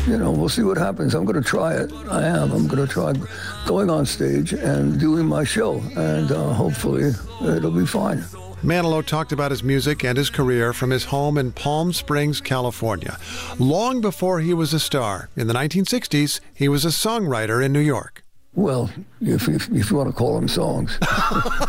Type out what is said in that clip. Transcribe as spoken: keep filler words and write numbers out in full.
you know, we'll see what happens. I'm going to try it. I am. I'm going to try going on stage and doing my show, and uh, hopefully it'll be fine. Manilow talked about his music and his career from his home in Palm Springs, California. Long before he was a star, in the nineteen sixties, he was a songwriter in New York. Well, if, if, if you want to call them songs.